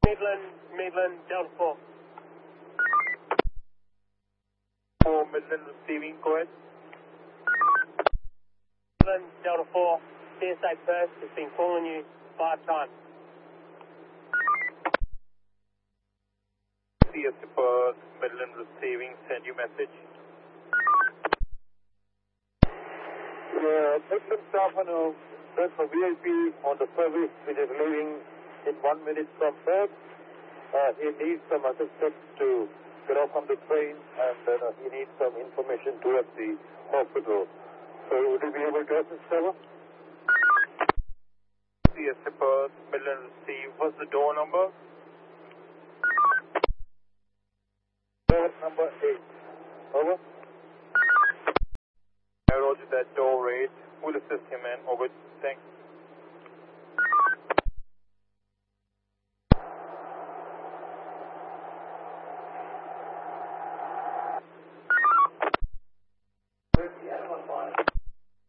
Midland, Delta 4. 4 Midland receiving, go ahead. Midland, Delta 4, CSA Perth has been calling you 5 times. CSA Perth, Midland receiving, send you message. Midland Staffano, press for VIP on the service which is leaving in 1 minute from Perth. He needs some assistance to get off on the train, and he needs some information towards the hospital. So would you be able to assist, sir? CSA Perth, Midland receive. What's the door number? Door number 8. Over. I roger that door rate. We'll assist him, man. Over. Thanks.